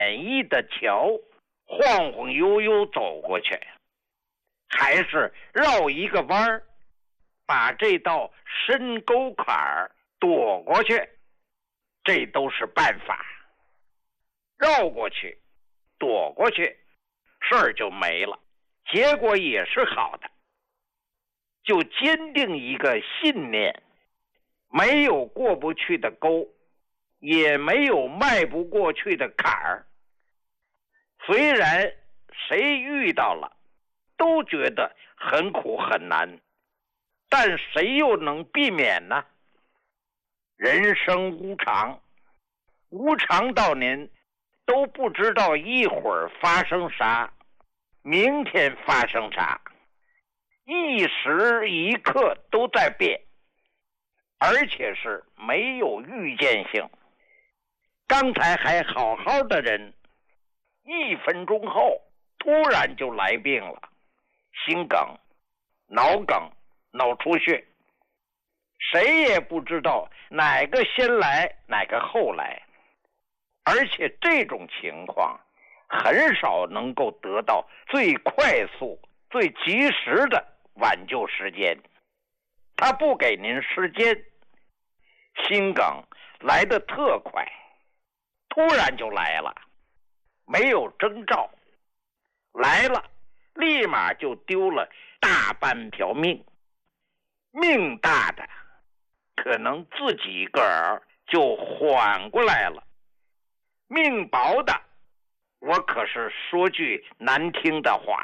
易的桥晃晃悠悠走过去，还是绕一个弯儿，把这道深沟坎儿躲过去，这都是办法。绕过去，躲过去，事儿就没了，结果也是好的。就坚定一个信念，没有过不去的沟，也没有迈不过去的坎儿。虽然谁遇到了都觉得很苦很难，但谁又能避免呢？人生无常，无常到您都不知道一会儿发生啥，明天发生啥，一时一刻都在变，而且是没有预见性。刚才还好好的人，1分钟后突然就来病了，心梗、脑梗、脑出血，谁也不知道哪个先来哪个后来，而且这种情况很少能够得到最快速最及时的挽救时间，他不给您时间。心梗来得特快，突然就来了，没有征兆，来了立马就丢了大半条命。命大的可能自己个儿就缓过来了，命薄的，我可是说句难听的话，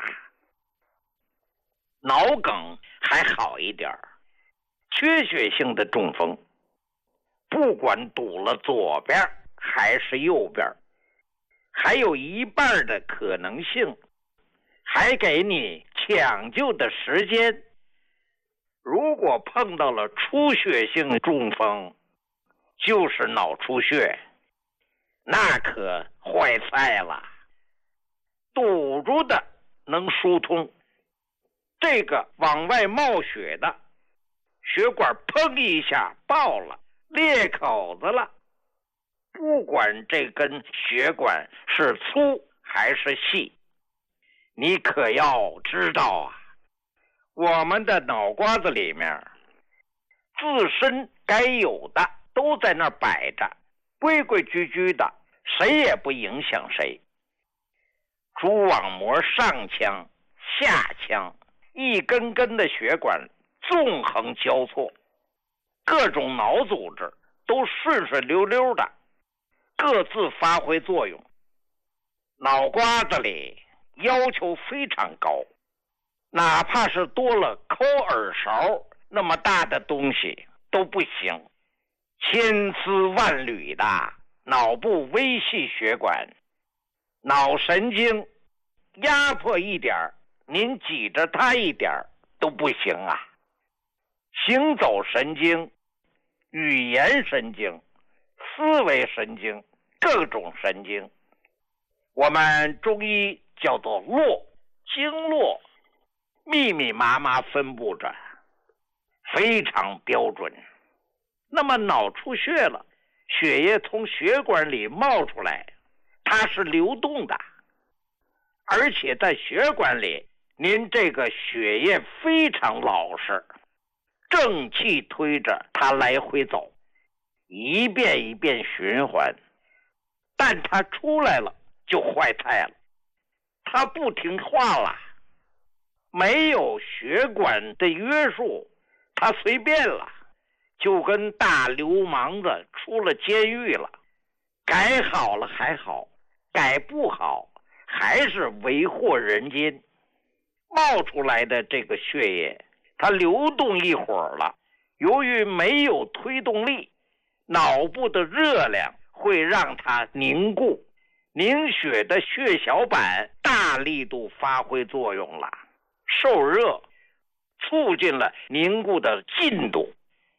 脑梗还好一点，缺血性的中风，不管堵了左边还是右边，还有一半的可能性，还给你抢救的时间。如果碰到了出血性中风，就是脑出血，那可坏菜了。堵住的能疏通，这个往外冒血的，血管砰一下爆了，裂口子了。不管这根血管是粗还是细，你可要知道啊，我们的脑瓜子里面自身该有的都在那儿摆着，规规矩矩的，谁也不影响谁。蛛网膜上腔下腔一根根的血管纵横交错，各种脑组织都顺顺溜溜的各自发挥作用。脑瓜子里要求非常高，哪怕是多了抠耳勺那么大的东西都不行。千丝万缕的脑部微细血管，脑神经压迫一点，您挤着它一点都不行啊。行走神经、语言神经、思维神经，各种神经，我们中医叫做络，经络密密麻麻分布着，非常标准。那么脑出血了，血液从血管里冒出来，它是流动的，而且在血管里，您这个血液非常老实，正气推着它来回走，一遍一遍循环。但它出来了就坏菜了，它不听话了，没有血管的约束，它随便了，就跟大流氓子出了监狱了。改好了还好，改不好还是为祸人间。冒出来的这个血液它流动一会儿了，由于没有推动力，脑部的热量会让它凝固，凝血的血小板大力度发挥作用了，受热促进了凝固的进度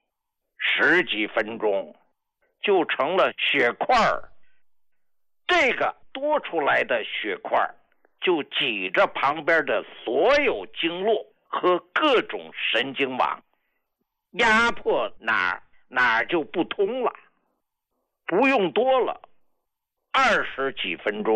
，10几分钟就成了血块儿。这个多出来的血块就挤着旁边的所有经络和各种神经网，压迫哪儿就不通了。不用多了，20几分钟